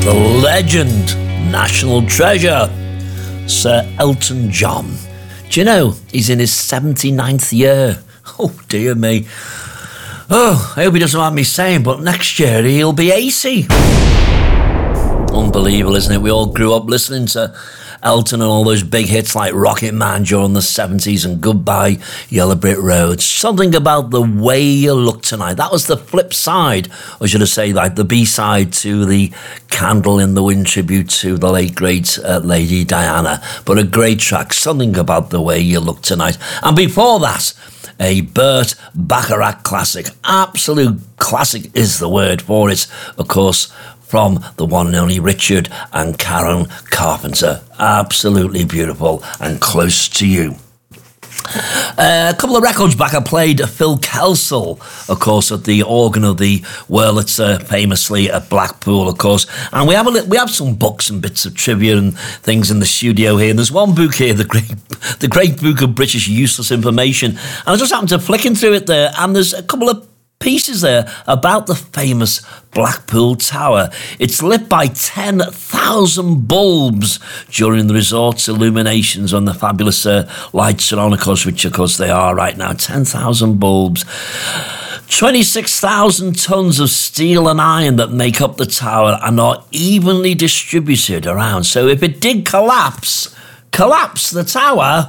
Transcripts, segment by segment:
the legend, national treasure, Sir Elton John. Do you know he's in his 79th year? Oh, dear me. Oh, I hope he doesn't mind me saying, but next year he'll be 80. Unbelievable, isn't it? We all grew up listening to Elton and all those big hits like Rocket Man during the 70s and Goodbye Yellow Brick Road. Something about the way you look tonight. That was the flip side, or should I say like the B-side to the Candle in the Wind tribute to the late great Lady Diana. But a great track, Something About the Way You Look Tonight. And before that, a Burt Bacharach classic. Absolute classic is the word for it, of course, from the one and only Richard and Karen Carpenter. Absolutely beautiful and close to you. A couple of records back, I played Phil Kelsall, of course, at the organ of the Wurlitzer, famously at Blackpool, of course. And we have some books and bits of trivia and things in the studio here. And there's one book here, the Great Book of British Useless Information. And I just happened to flicking through it there, and there's a couple of pieces there about the famous Blackpool Tower. It's lit by 10,000 bulbs during the resort's illuminations when the fabulous lights are on, of course, which of course they are right now. 10,000 bulbs. 26,000 tons of steel and iron that make up the tower are not evenly distributed around. So if it did collapse the tower,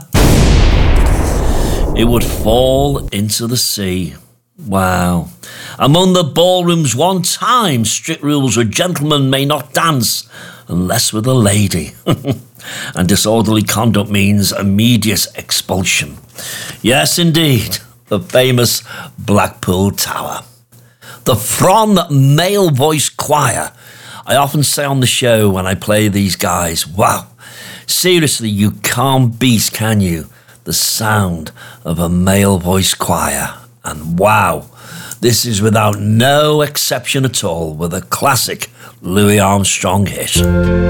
it would fall into the sea. Wow. Among the ballrooms one time, strict rules were gentlemen may not dance unless with a lady. And disorderly conduct means immediate expulsion. Yes, indeed, the famous Blackpool Tower. The Fron Male Voice Choir. I often say on the show when I play these guys, wow, seriously, you can't beat, can you, the sound of a male voice choir. And wow, this is without no exception at all with a classic Louis Armstrong hit.